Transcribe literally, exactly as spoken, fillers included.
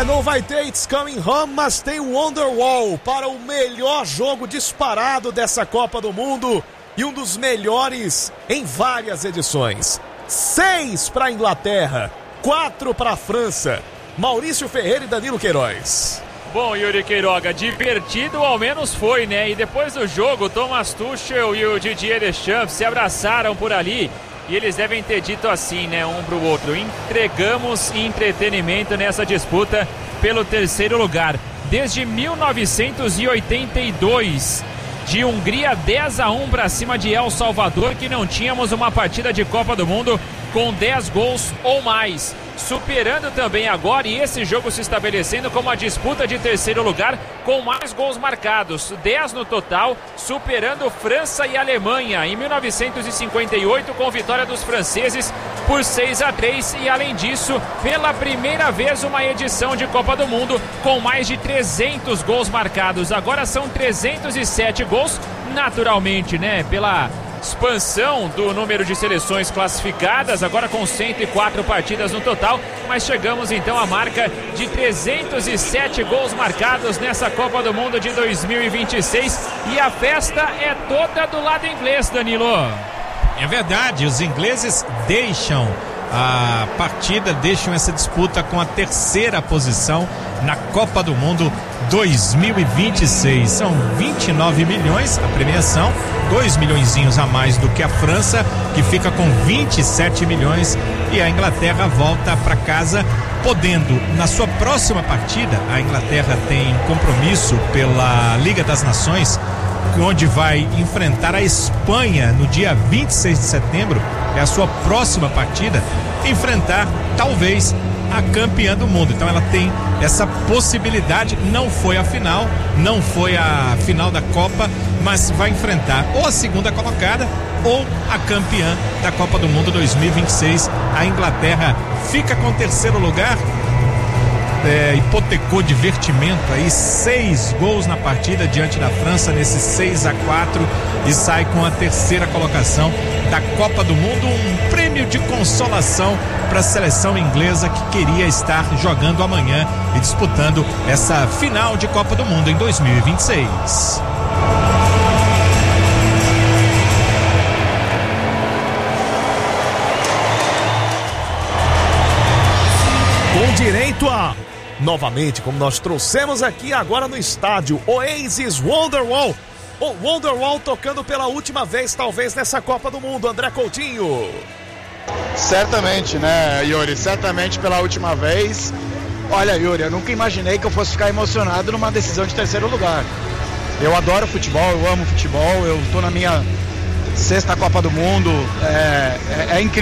É, não vai ter It's Coming Home, mas tem o Wonderwall para o melhor jogo disparado dessa Copa do Mundo e um dos melhores em várias edições. Seis para a Inglaterra, quatro para a França. Maurício Ferreira e Danilo Queiroz. Bom, Yuri Queiroga, divertido ao menos foi, né? E depois do jogo, Thomas Tuchel e o Didier Deschamps se abraçaram por ali. E eles devem ter dito assim, né, um pro outro: entregamos entretenimento nessa disputa pelo terceiro lugar. Desde mil novecentos e oitenta e dois, de Hungria dez a um para cima de El Salvador, que não tínhamos uma partida de Copa do Mundo com dez gols ou mais. Superando também agora, e esse jogo se estabelecendo como a disputa de terceiro lugar com mais gols marcados, dez no total, superando França e Alemanha em mil novecentos e cinquenta e oito, com vitória dos franceses por seis a três, e além disso, pela primeira vez uma edição de Copa do Mundo com mais de trezentos gols marcados. Agora são trezentos e sete gols, naturalmente, né, pela expansão do número de seleções classificadas, agora com cento e quatro partidas no total, mas chegamos então à marca de trezentos e sete gols marcados nessa Copa do Mundo de dois mil e vinte e seis, e a festa é toda do lado inglês, Danilo. É verdade, os ingleses deixam a partida, deixam essa disputa com a terceira posição na Copa do Mundo dois mil e vinte e seis. São vinte e nove milhões a premiação, dois milhõezinhos a mais do que a França, que fica com vinte e sete milhões, e a Inglaterra volta para casa, podendo, na sua próxima partida, a Inglaterra tem compromisso pela Liga das Nações, onde vai enfrentar a Espanha no dia vinte e seis de setembro, é a sua próxima partida, enfrentar talvez a campeã do mundo. Então ela tem essa possibilidade, não foi a final, não foi a final da Copa, mas vai enfrentar ou a segunda colocada ou a campeã da Copa do Mundo dois mil e vinte e seis. A Inglaterra fica com o terceiro lugar, é, hipotecou divertimento aí, seis gols na partida diante da França nesse seis a quatro, e sai com a terceira colocação da Copa do Mundo, um prêmio de consolação para a seleção inglesa, que queria estar jogando amanhã e disputando essa final de Copa do Mundo em dois mil e vinte e seis. Com direito a, novamente, como nós trouxemos aqui agora no estádio, Oasis Wonderwall. O Wonderwall tocando pela última vez, talvez, nessa Copa do Mundo. André Coutinho. Certamente, né, Yuri? Certamente pela última vez. Olha, Yuri, eu nunca imaginei que eu fosse ficar emocionado numa decisão de terceiro lugar. Eu adoro futebol, eu amo futebol, eu tô na minha sexta Copa do Mundo. É, é, é incrível.